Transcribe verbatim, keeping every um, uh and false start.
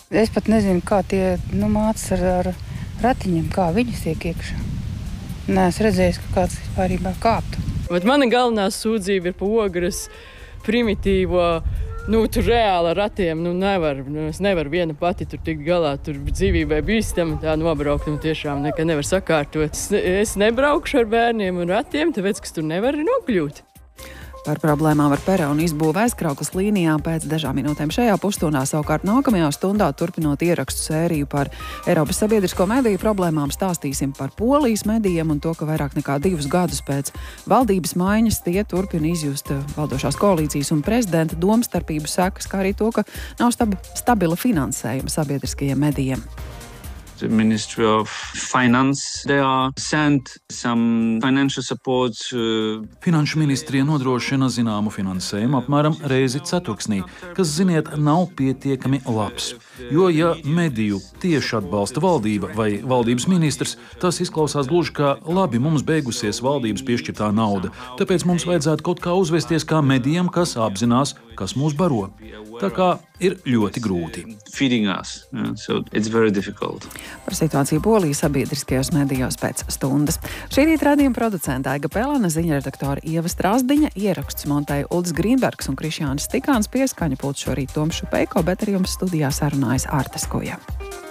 Es pat nezinu, kā tie nu, mācas ar, ar ratiņiem, kā viņas tiek iekšā. Nē, es redzēju, ka kāds vispārībā kāptu. Bet mana galvenā sūdzība ir pa ogres primitīvo, nu, tur reāli ar ratiem, nu, nevar, nu, es nevaru viena pati tur tikt galā, tur dzīvībai bīstami tā nobraukt, un tiešām nekad nevar sakārtot. Es, es nebraukšu ar bērniem un ratiem, tāpēc, ka tur nevar nokļūt. Par problēmām ar peronu izbūvu aizkrauklas līnijām pēc dažām minūtēm šajā pusstundā, savukārt nākamajā stundā, turpinot ierakstu sēriju par Eiropas sabiedrisko mediju problēmām, stāstīsim par Polijas medijiem un to, ka vairāk nekā divus gadus pēc valdības maiņas tie turpina izjust valdošās koalīcijas un prezidenta domstarpību sekas, kā arī to, ka nav stab- stabila finansējuma sabiedriskajiem medijiem. The Ministry of Finance, they are sent some financial support. Uh... Finanšu ministrija nodrošina zināmu finansējumu apmēram reizi ceturksnī, kas, ziniet, nav pietiekami labs. Jo, ja mediju tieši atbalsta valdība vai valdības ministrs, tas izklausās gluži kā labi, mums beigusies valdības piešķirtā nauda, tāpēc mums vajadzētu kaut kā uzvesties kā medijiem, kas apzinās, kas mūs baro. Tā kā ir ļoti grūti. Us, yeah, so it's very difficult. Par situāciju Polijas sabiedriskajos medijos pēc stundas. Šī rīta raidījuma producenta Aiga Pelēna, ziņaredaktora Ieva Strasdiņa, ieraksts montēja Uldis Grīnbergs un Krišjānis Stikāns, pieskaņa pults šorīt Toms Šupeiko, bet ar jums studijā sarunājas Ārta Skuja.